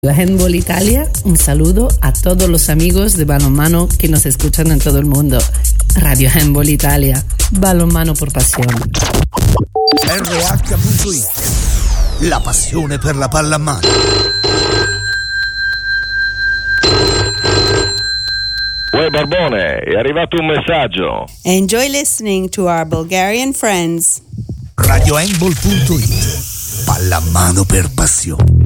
Handball Italia, un saludo a todos los amigos de balonmano que nos escuchan en todo el mundo. Radio Handball Italia, balonmano por pasión. RH.it, la passione per la pallamano. Uè Barbone, è arrivato un messaggio. Enjoy listening to our Bulgarian friends. RadioHandball.it, pallamano per passione.